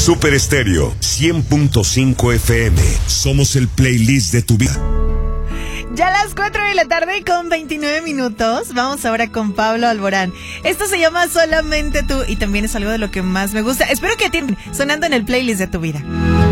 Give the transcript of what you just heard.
Super Estéreo 100.5 FM. Somos el playlist de tu vida. Ya a las 4:29 Vamos ahora con Pablo Alborán. Esto se llama Solamente Tú y también es algo de lo que más me gusta. Espero que te sonando en el playlist de tu vida.